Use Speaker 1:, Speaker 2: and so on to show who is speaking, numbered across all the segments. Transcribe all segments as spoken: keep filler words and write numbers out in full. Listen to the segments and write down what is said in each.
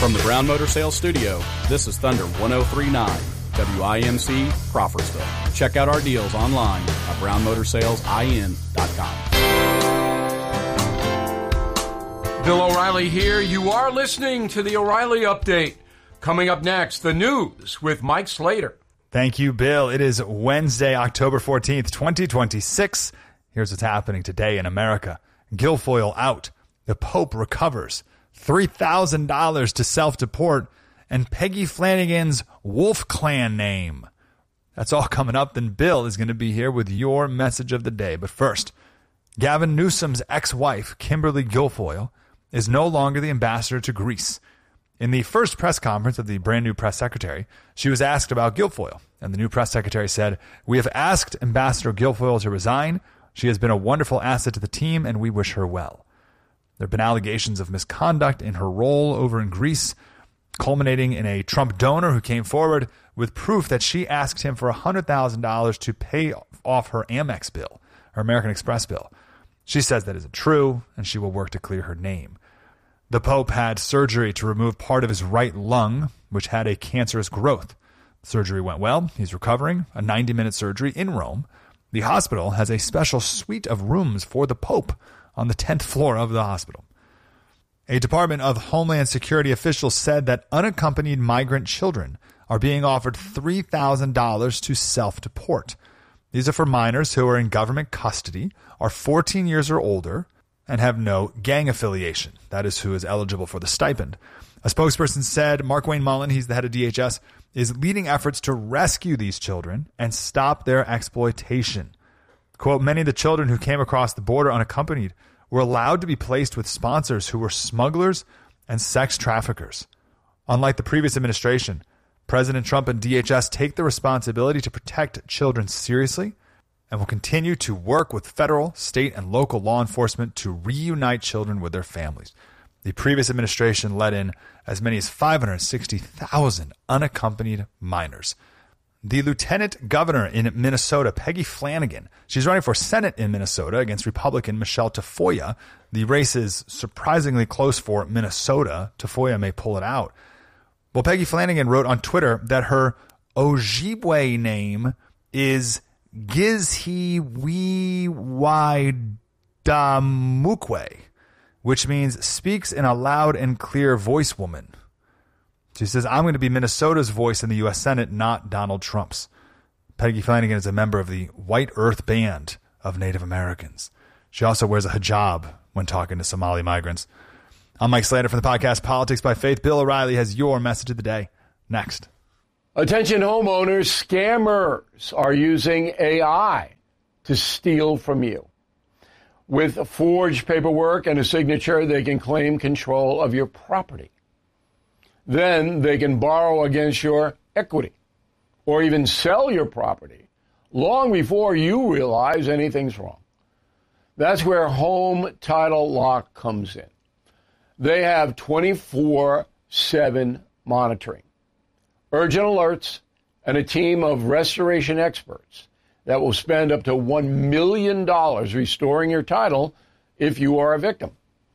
Speaker 1: From the Brown Motor Sales Studio, this is Thunder one oh three point nine, W I M C, Crawfordsville. Check out our deals online at brown motor sales I N dot com.
Speaker 2: Bill O'Reilly here. You are listening to the O'Reilly Update. Coming up next, the news with Mike Slater.
Speaker 3: Thank you, Bill. It is Wednesday, October fourteenth, twenty twenty-six. Here's what's happening today in America. Guilfoyle out. The Pope recovers. three thousand dollars to self-deport. And Peggy Flanagan's Wolf Clan name. That's all coming up. Then Bill is going to be here with your message of the day. But first, Gavin Newsom's ex-wife, Kimberly Guilfoyle, is no longer the ambassador to Greece. In the first press conference of the brand new press secretary, she was asked about Guilfoyle, and the new press secretary said, "We have asked Ambassador Guilfoyle to resign. She has been a wonderful asset to the team, and we wish her well." There have been allegations of misconduct in her role over in Greece, culminating in a Trump donor who came forward with proof that she asked him for one hundred thousand dollars to pay off her Amex bill, her American Express bill. She says that isn't true, and she will work to clear her name. The Pope had surgery to remove part of his right lung, which had a cancerous growth. The surgery went well. He's recovering, a ninety-minute surgery in Rome. The hospital has a special suite of rooms for the Pope on the tenth floor of the hospital. A Department of Homeland Security official said that unaccompanied migrant children are being offered three thousand dollars to self-deport. These are for minors who are in government custody, are fourteen years or older, and have no gang affiliation. That is who is eligible for the stipend. A spokesperson said Mark Wayne Mullen, he's the head of D H S, is leading efforts to rescue these children and stop their exploitation. Quote, "Many of the children who came across the border unaccompanied were allowed to be placed with sponsors who were smugglers and sex traffickers. Unlike the previous administration, President Trump and D H S take the responsibility to protect children seriously and will continue to work with federal, state, and local law enforcement to reunite children with their families." The previous administration let in as many as five hundred sixty thousand unaccompanied minors. The lieutenant governor in Minnesota, Peggy Flanagan, she's running for Senate in Minnesota against Republican Michelle Tafoya. The race is surprisingly close for Minnesota. Tafoya may pull it out. Well, Peggy Flanagan wrote on Twitter that her Ojibwe name is Gizhiwiwadamukwe, which means speaks in a loud and clear voice woman. She says, "I'm going to be Minnesota's voice in the U S Senate, not Donald Trump's." Peggy Flanagan is a member of the White Earth Band of Native Americans. She also wears a hijab when talking to Somali migrants. I'm Mike Slater from the podcast Politics by Faith. Bill O'Reilly has your message of the day. Next.
Speaker 2: Attention homeowners, scammers are using A I to steal from you. With forged paperwork and a signature, they can claim control of your property. Then they can borrow against your equity or even sell your property long before you realize anything's wrong. That's where Home Title Lock comes in. They have twenty-four seven monitoring, urgent alerts, and a team of restoration experts that will spend up to one million dollars restoring your title if you are a victim.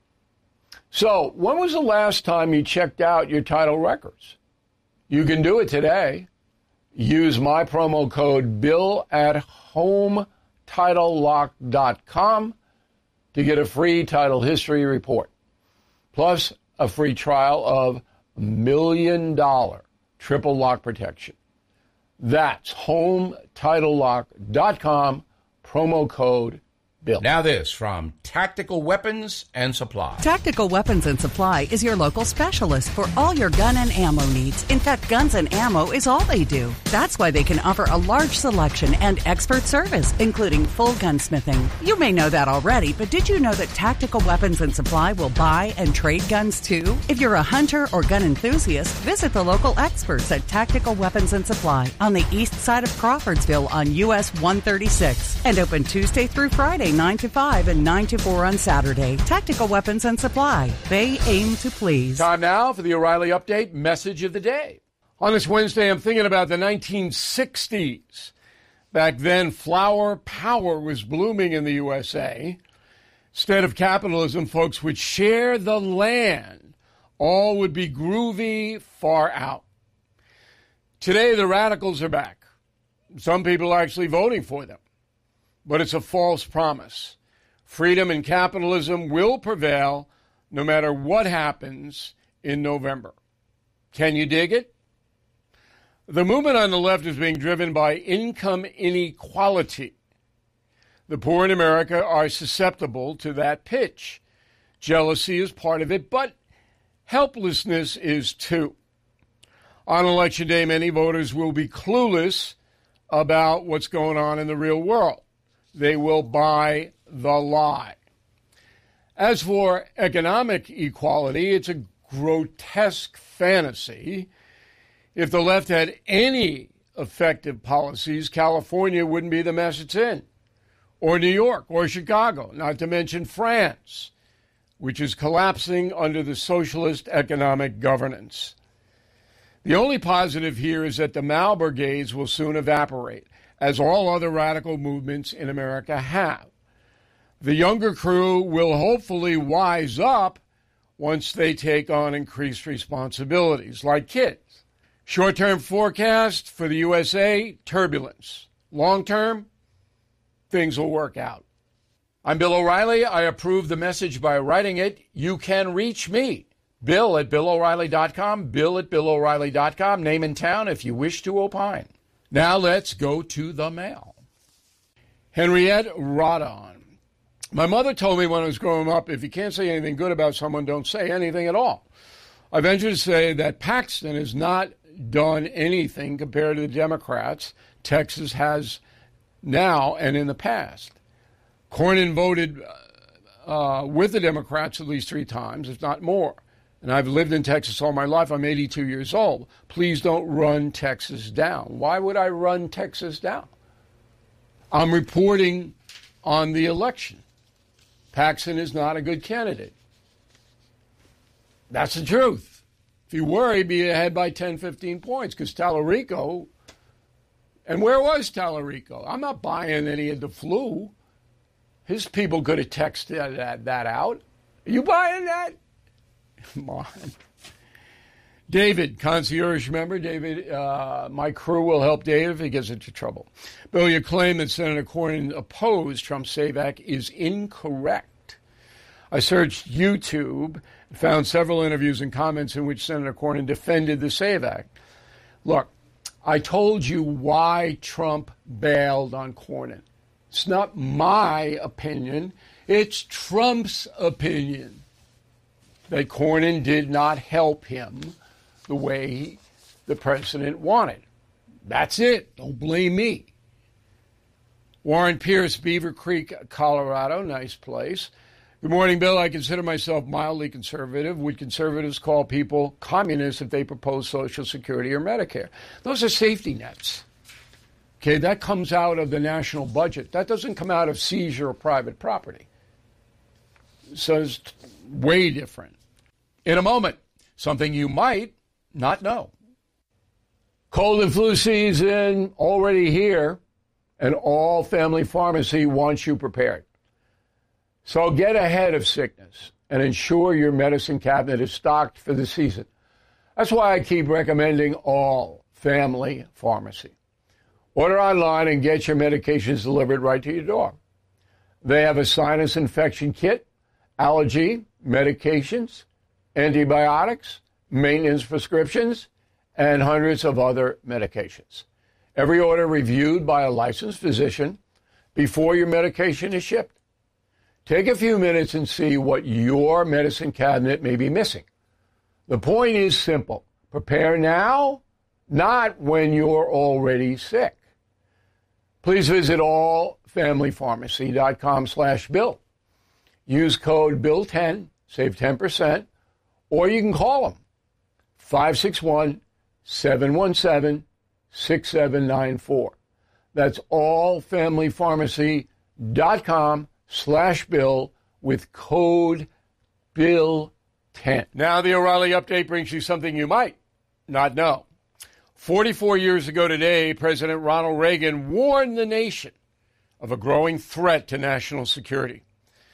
Speaker 2: So, when was the last time you checked out your title records? You can do it today. Use my promo code BILL at home title lock dot com to get a free title history report, plus a free trial of million dollar triple lock protection. That's home title lock dot com, promo code Bill.
Speaker 4: Now this from Tactical Weapons and Supply.
Speaker 5: Tactical Weapons and Supply is your local specialist for all your gun and ammo needs. In fact, guns and ammo is all they do. That's why they can offer a large selection and expert service, including full gunsmithing. You may know that already, but did you know that Tactical Weapons and Supply will buy and trade guns too? If you're a hunter or gun enthusiast, visit the local experts at Tactical Weapons and Supply on the east side of Crawfordsville on U S one thirty-six and open Tuesday through Friday, nine to five and nine to four on Saturday. Tactical Weapons and Supply. They aim to please.
Speaker 2: Time now for the O'Reilly Update message of the day. On this Wednesday, I'm thinking about the nineteen sixties. Back then, flower power was blooming in the U S A. Instead of capitalism, folks would share the land All would be groovy far out. Today, the radicals are back. Some people are actually voting for them. But it's a false promise. Freedom and capitalism will prevail no matter what happens in November. Can you dig it? The movement on the left is being driven by income inequality. The poor in America are susceptible to that pitch. Jealousy is part of it, but helplessness is too. On Election Day, many voters will be clueless about what's going on in the real world. They will buy the lie. As for economic equality, it's a grotesque fantasy. If the left had any effective policies, California wouldn't be the mess it's in, or New York, or Chicago, not to mention France, which is collapsing under the socialist economic governance. The only positive here is that the Mao brigades will soon evaporate, as all other radical movements in America have. The younger crew will hopefully wise up once they take on increased responsibilities, like kids. Short-term forecast for the U S A, turbulence. Long-term, things will work out. I'm Bill O'Reilly. I approve the message by writing it. You can reach me, Bill at Bill O'Reilly dot com, Bill at Bill O'Reilly dot com, name and town if you wish to opine. Now let's go to the mail. Henriette Rodon. My mother told me when I was growing up, if you can't say anything good about someone, don't say anything at all. I venture to say that Paxton has not done anything compared to the Democrats Texas has now and in the past. Cornyn voted uh, with the Democrats at least three times, if not more. And I've lived in Texas all my life. I'm eighty-two years old. Please don't run Texas down. Why would I run Texas down? I'm reporting on the election. Paxton is not a good candidate. That's the truth. If he were, he'd be ahead by ten, fifteen points, because Tallarico, and where was Tallarico? I'm not buying that he had the flu. His people could have texted that, that out. Are you buying that? Come on. David, concierge member. David, uh, my crew will help Dave if he gets into trouble. Bill, your claim that Senator Cornyn opposed Trump's SAVE Act is incorrect. I searched YouTube and found several interviews and comments in which Senator Cornyn defended the SAVE Act. Look, I told you why Trump bailed on Cornyn. It's not my opinion. It's Trump's opinion that Cornyn did not help him the way the president wanted. That's it. Don't blame me. Warren Pierce, Beaver Creek, Colorado. Nice place. Good morning, Bill. I consider myself mildly conservative. Would conservatives call people communists if they propose Social Security or Medicare? Those are safety nets. Okay, that comes out of the national budget. That doesn't come out of seizure of private property. So it's way different. In a moment, something you might not know. Cold and flu season already here, and all family pharmacy wants you prepared. So get ahead of sickness and ensure your medicine cabinet is stocked for the season. That's why I keep recommending all family pharmacy. Order online and get your medications delivered right to your door. They have a sinus infection kit, allergy, medications, antibiotics, maintenance prescriptions, and hundreds of other medications. Every order reviewed by a licensed physician before your medication is shipped. Take a few minutes and see what your medicine cabinet may be missing. The point is simple. Prepare now, not when you're already sick. Please visit all family pharmacy dot com slash bill. Use code bill ten, save ten percent, or you can call them, five six one, seven one seven, six seven nine four. That's all family pharmacy dot com slash bill with code bill ten. Now the O'Reilly Update brings you something you might not know. forty-four years ago today, President Ronald Reagan warned the nation of a growing threat to national security.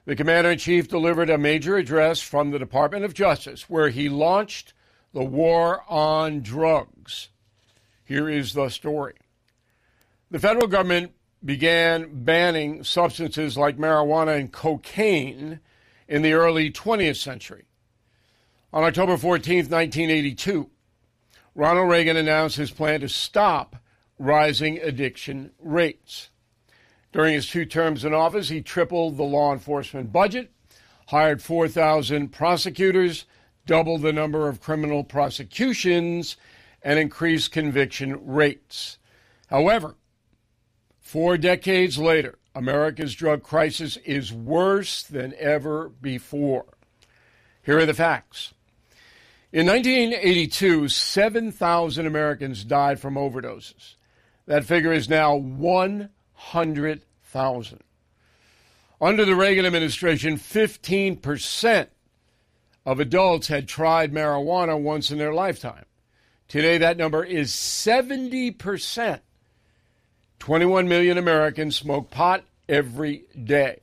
Speaker 2: The commander-in-chief delivered a major address from the Department of Justice where he launched the war on drugs. Here is the story. The federal government began banning substances like marijuana and cocaine in the early twentieth century. On October fourteenth, nineteen eighty-two, Ronald Reagan announced his plan to stop rising addiction rates. During his two terms in office, he tripled the law enforcement budget, hired four thousand prosecutors, doubled the number of criminal prosecutions, and increased conviction rates. However, four decades later, America's drug crisis is worse than ever before. Here are the facts. In nineteen eighty-two, seven thousand Americans died from overdoses. That figure is now one hundred thousand. Under the Reagan administration, fifteen percent of adults had tried marijuana once in their lifetime. Today, that number is seventy percent. twenty-one million Americans smoke pot every day.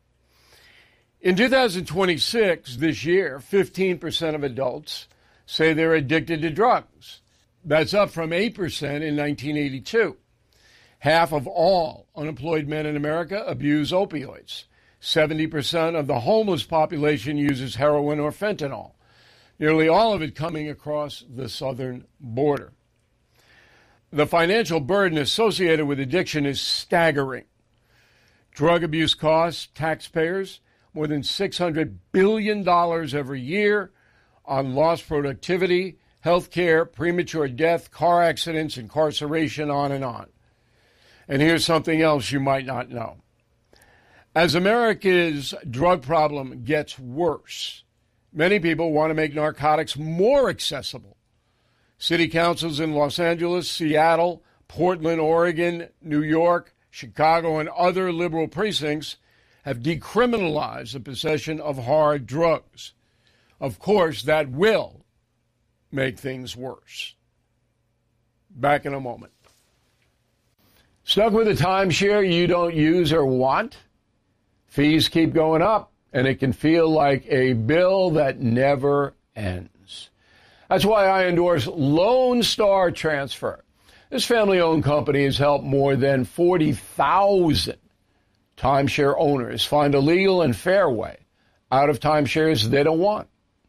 Speaker 2: In two thousand twenty-six, this year, fifteen percent of adults say they're addicted to drugs. That's up from eight percent in nineteen eighty-two. Half of all unemployed men in America abuse opioids. seventy percent of the homeless population uses heroin or fentanyl, nearly all of it coming across the southern border. The financial burden associated with addiction is staggering. Drug abuse costs taxpayers more than six hundred billion dollars every year on lost productivity, health care, premature death, car accidents, incarceration, on and on. And here's something else you might not know. As America's drug problem gets worse, many people want to make narcotics more accessible. City councils in Los Angeles, Seattle, Portland, Oregon, New York, Chicago, and other liberal precincts have decriminalized the possession of hard drugs. Of course, that will make things worse. Back in a moment. Stuck with a timeshare you don't use or want? Fees keep going up, and it can feel like a bill that never ends. That's why I endorse Lone Star Transfer. This family-owned company has helped more than forty thousand timeshare owners find a legal and fair way out of timeshares they don't want.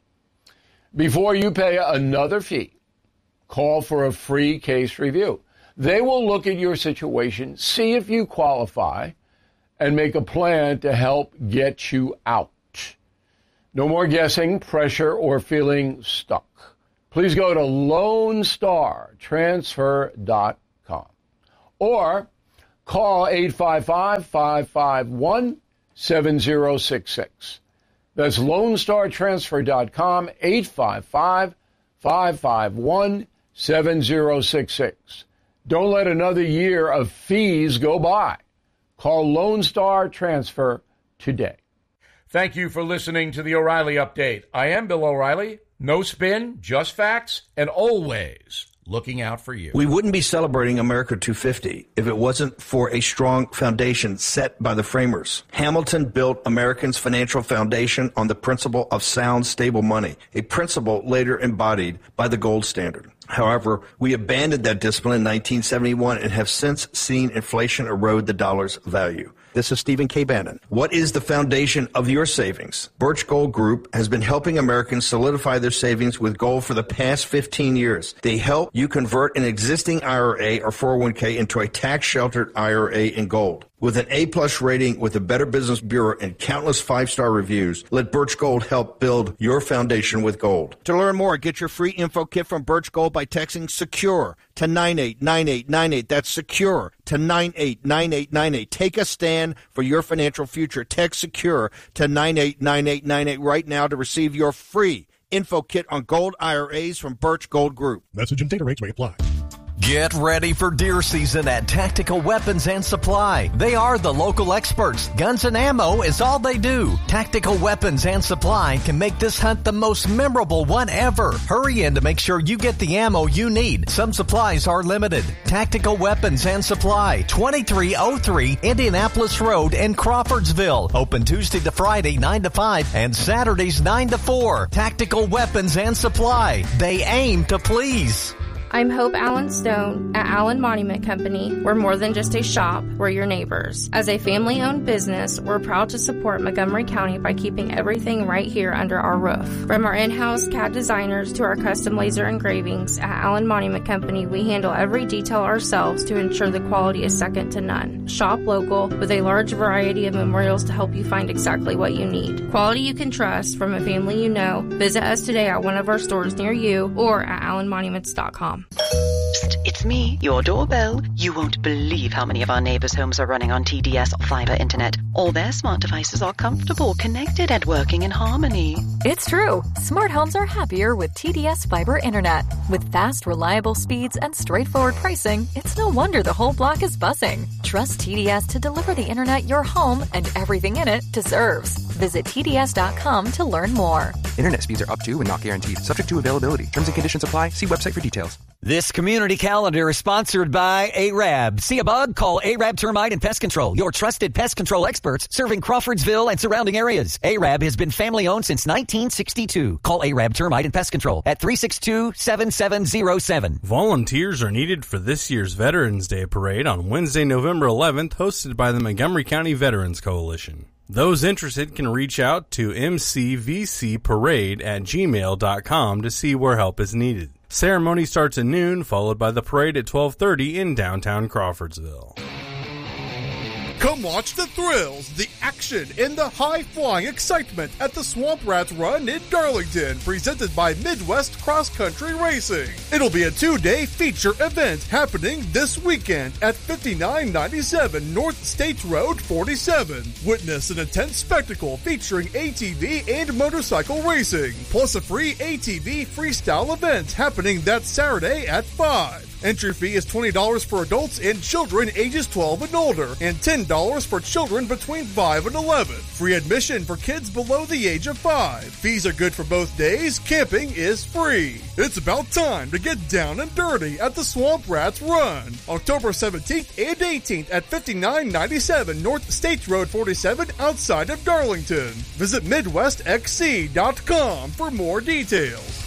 Speaker 2: Before you pay another fee, call for a free case review. They will look at your situation, see if you qualify, and make a plan to help get you out. No more guessing, pressure, or feeling stuck. Please go to lone star transfer dot com or call eight five five, five five one, seven zero six six. That's lone star transfer dot com, eight five five, five five one, seven zero six six. Don't let another year of fees go by. Call Lone Star Transfer today.
Speaker 4: Thank you for listening to the O'Reilly Update. I am Bill O'Reilly. No spin, just facts, and always looking out for you.
Speaker 6: We wouldn't be celebrating America two fifty if it wasn't for a strong foundation set by the framers. Hamilton built Americans' financial foundation on the principle of sound, stable money, a principle later embodied by the gold standard. However, we abandoned that discipline in nineteen seventy-one and have since seen inflation erode the dollar's value. This is Stephen K. Bannon. What is the foundation of your savings? Birch Gold Group has been helping Americans solidify their savings with gold for the past fifteen years. They help you convert an existing I R A or four oh one k into a tax-sheltered I R A in gold. With an A-plus rating with the Better Business Bureau and countless five-star reviews, let Birch Gold help build your foundation with gold. To learn more, get your free info kit from Birch Gold by texting SECURE to nine eight nine eight nine eight. That's SECURE to nine eight nine eight nine eight. Take a stand for your financial future. Text SECURE to nine eight nine eight nine eight right now to receive your free info kit on gold I R As from Birch Gold Group.
Speaker 7: Message and data rates may apply. Get ready for deer season at Tactical Weapons and Supply. They are the local experts. Guns and ammo is all they do. Tactical Weapons and Supply can make this hunt the most memorable one ever. Hurry in to make sure you get the ammo you need. Some supplies are limited. Tactical Weapons and Supply, twenty-three oh three Indianapolis Road in Crawfordsville. Open Tuesday to Friday, nine to five, and Saturdays, nine to four. Tactical Weapons and Supply. They aim to please.
Speaker 8: I'm Hope Allen Stone at Allen Monument Company. We're more than just a shop, we're your neighbors. As a family-owned business, we're proud to support Montgomery County by keeping everything right here under our roof. From our in-house C A D designers to our custom laser engravings, at Allen Monument Company, we handle every detail ourselves to ensure the quality is second to none. Shop local with a large variety of memorials to help you find exactly what you need. Quality you can trust from a family you know. Visit us today at one of our stores near you or at allen monuments dot com.
Speaker 9: Psst, it's me, your doorbell. You won't believe how many of our neighbors' homes are running on T D S fiber internet. All their smart devices are comfortable, connected, and working in harmony.
Speaker 10: It's true. Smart homes are happier with T D S fiber internet. With fast, reliable speeds and straightforward pricing, it's no wonder the whole block is buzzing. Trust T D S to deliver the internet your home and everything in it deserves. Visit T D S dot com to learn more.
Speaker 11: Internet speeds are up to and not guaranteed. Subject to availability. Terms and conditions apply. See website for details.
Speaker 12: This community calendar is sponsored by A R A B. See a bug? Call A R A B Termite and Pest Control, your trusted pest control experts serving Crawfordsville and surrounding areas. A R A B has been family-owned since nineteen sixty-two. Call A R A B Termite and Pest Control at three six two, seven seven zero seven.
Speaker 13: Volunteers are needed for this year's Veterans Day Parade on Wednesday, November eleventh, hosted by the Montgomery County Veterans Coalition. Those interested can reach out to m c v c parade at gmail dot com to see where help is needed. Ceremony starts at noon, followed by the parade at twelve thirty in downtown Crawfordsville.
Speaker 14: Come watch the thrills, the action, and the high-flying excitement at the Swamp Rats Run in Darlington, presented by Midwest Cross Country Racing. It'll be a two-day feature event happening this weekend at fifty-nine ninety-seven North State Road forty-seven. Witness an intense spectacle featuring A T V and motorcycle racing, plus a free A T V freestyle event happening that Saturday at five. Entry fee is twenty dollars for adults and children ages twelve and older, and ten dollars for children between five and eleven. Free admission for kids below the age of five. Fees are good for both days. Camping is free. It's about time to get down and dirty at the Swamp Rats Run, October seventeenth and eighteenth at fifty-nine ninety-seven North State Road forty-seven outside of Darlington. Visit midwest x c dot com for more details.